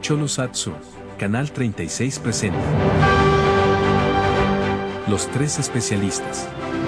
Cholosatsu, Canal 36 presenta Los Tres Especialistas.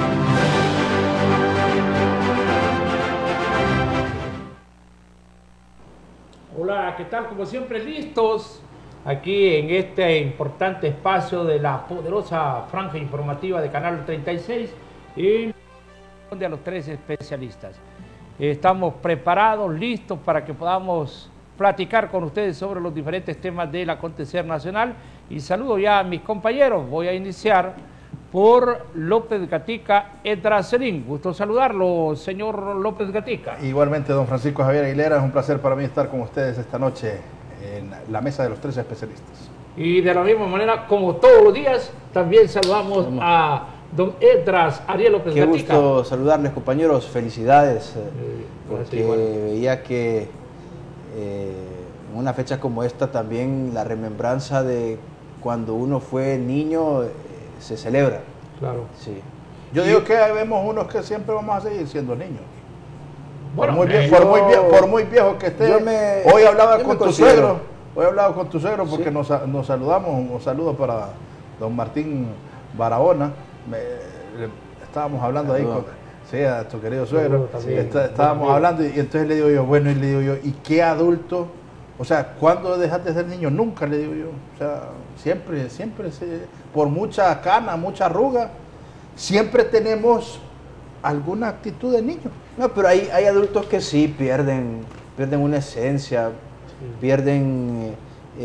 Hola, ¿qué tal? Como siempre, listos aquí en este importante espacio de la poderosa franja informativa de Canal 36 y de los tres especialistas. Estamos preparados, listos para que podamos platicar con ustedes sobre los diferentes temas del acontecer nacional. Y saludo ya a mis compañeros. Voy a iniciar por López Gatica Edracelín. Gusto saludarlo, señor López Gatica. Igualmente, don Francisco Javier Aguilera, es un placer para mí estar con ustedes esta noche en la mesa de los tres especialistas. Y de la misma manera, como todos los días, también saludamos a don Edras Ariel López Gatica. Qué gusto saludarles, compañeros. Felicidades, porque veía que en una fecha como esta también la remembranza de cuando uno fue niño se celebra. Claro. Sí. Yo digo que vemos unos que siempre vamos a seguir siendo niños. Bueno, por muy viejo que esté. Hoy hablaba con tu suegro. Hoy hablaba con tu suegro porque sí, nos saludamos. Un saludo para don Martín Barahona. Estábamos hablando ahí con, sí, a tu querido suegro. Estábamos hablando y entonces le digo yo, bueno, y le digo yo, ¿y qué adulto? O sea, ¿cuándo dejaste de ser niño? Nunca, le digo yo. O sea, siempre, por mucha cana, mucha arruga, siempre tenemos alguna actitud de niño. No, pero hay adultos que sí pierden una esencia, sí, pierden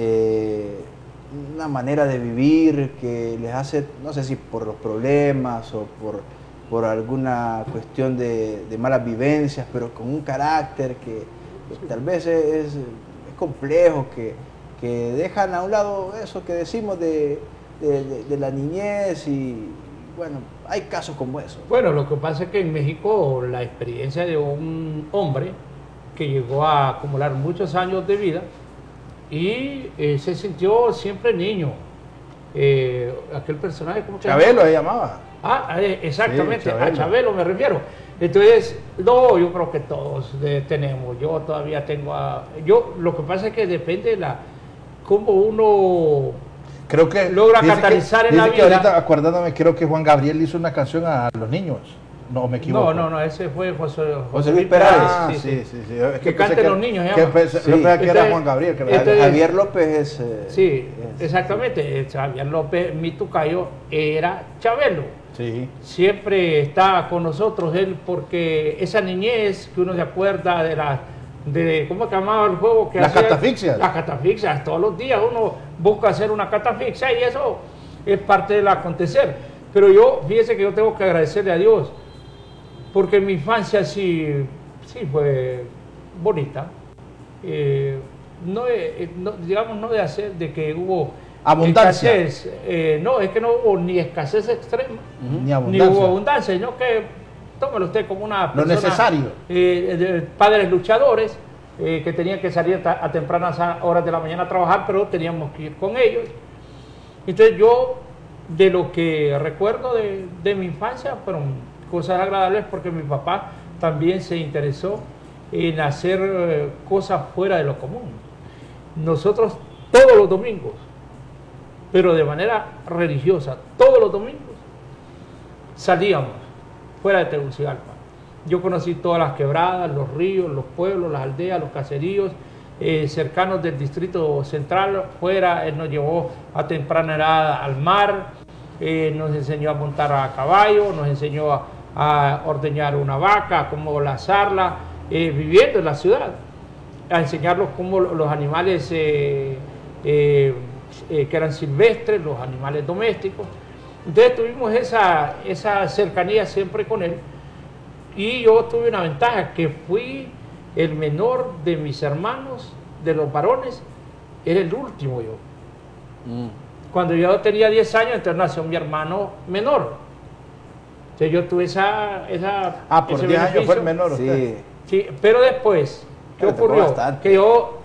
una manera de vivir que les hace, no sé si por los problemas o por alguna cuestión de malas vivencias, pero con un carácter que tal vez es complejo, que dejan a un lado eso que decimos de la niñez y bueno, hay casos como eso. Bueno, lo que pasa es que en México la experiencia de un hombre que llegó a acumular muchos años de vida y se sintió siempre niño. Aquel personaje, ¿cómo se llama? Chabelo se llamaba. Exactamente, sí, a Chabelo me refiero. Entonces, no, yo creo que todos tenemos, yo todavía tengo lo que pasa es que depende de cómo uno creo que logra catalizar en la vida. Que ahorita, acordándome, creo que Juan Gabriel hizo una canción a los niños. No, me equivoco. No, ese fue José Luis Perales. Sí. Es que canten los niños, yo pensé que era Juan Gabriel. Javier López exactamente. Javier López, mi tocayo, era Chabelo. Sí. Siempre está con nosotros él porque esa niñez que uno se acuerda de ¿cómo se llamaba el juego? Las catafixias. Las catafixias. Todos los días uno busca hacer una catafixia y eso es parte del acontecer. Pero fíjese que yo tengo que agradecerle a Dios porque mi infancia sí fue bonita. No de hacer de que hubo abundancia. Escasez, no, es que no hubo ni escasez extrema, ni hubo abundancia, sino que tómelo usted como una persona, lo necesario. Padres luchadores que tenían que salir a tempranas horas de la mañana a trabajar, pero teníamos que ir con ellos. Entonces yo, de lo que recuerdo de mi infancia, fueron cosas agradables porque mi papá también se interesó en hacer cosas fuera de lo común. Nosotros todos los domingos, pero de manera religiosa, todos los domingos salíamos fuera de Tegucigalpa. Yo conocí todas las quebradas, los ríos, los pueblos, las aldeas, los caseríos cercanos del distrito central. Fuera, él nos llevó a temprana edad al mar, nos enseñó a montar a caballo, nos enseñó a ordeñar una vaca, a cómo lazarla, viviendo en la ciudad, a enseñarlos cómo los animales que eran silvestres, los animales domésticos. Entonces tuvimos esa cercanía siempre con él y yo tuve una ventaja, que fui el menor de mis hermanos, de los varones, era el último yo. Cuando yo tenía 10 años, entonces nació mi hermano menor. Entonces yo tuve por 10 años fue el menor usted. Sí, pero después, ¿qué ocurrió? Que yo